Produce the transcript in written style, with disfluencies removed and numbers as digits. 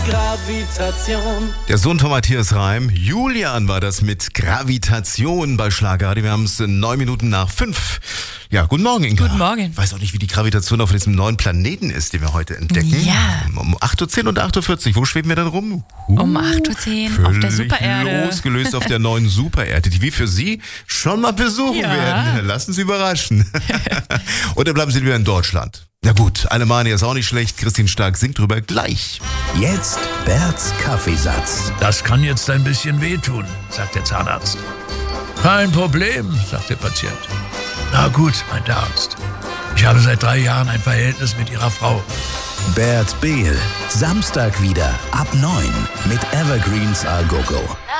Gravitation. Der Sohn von Matthias Reim, Julian, war das mit Gravitation bei Schlager. Wir haben es 9 Minuten nach 5. Ja, guten Morgen, Inga. Guten Morgen. Ich weiß auch nicht, wie die Gravitation auf diesem neuen Planeten ist, den wir heute entdecken. Ja. Um 8.10 Uhr und 8.40 Uhr. Wo schweben wir dann rum? Um 8.10 Uhr auf der Supererde. Losgelöst auf der neuen Supererde, die wir für Sie schon mal besuchen werden. Lassen Sie überraschen. Oder bleiben Sie lieber in Deutschland. Na gut, Alemannia ist auch nicht schlecht. Christine Stark singt drüber gleich. Jetzt Berts Kaffeesatz. Das kann jetzt ein bisschen wehtun, sagt der Zahnarzt. Kein Problem, sagt der Patient. Na gut, meint der Arzt. Ich habe seit 3 Jahren ein Verhältnis mit Ihrer Frau. Bert Behl, Samstag wieder ab 9 mit Evergreens A Go Go.